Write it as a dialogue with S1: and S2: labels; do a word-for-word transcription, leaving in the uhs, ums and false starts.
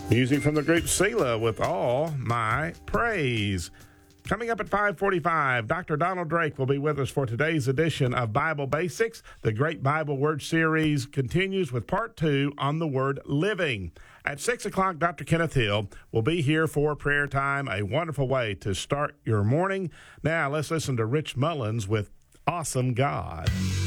S1: Music from the group Selah with All My Praise. Coming up at five forty-five, Doctor Donald Drake will be with us for today's edition of Bible Basics. The Great Bible Word Series continues with part two on the word living. At six o'clock, Doctor Kenneth Hill will be here for prayer time, a wonderful way to start your morning. Now, let's listen to Rich Mullins with Awesome God.